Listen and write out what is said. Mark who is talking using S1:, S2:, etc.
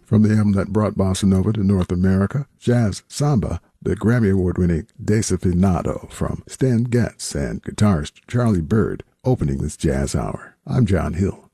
S1: From the album that brought bossa nova to North America, Jazz Samba, the Grammy Award-winning Desafinado from Stan Getz and guitarist Charlie Byrd, opening this Jazz Hour. I'm John Hill.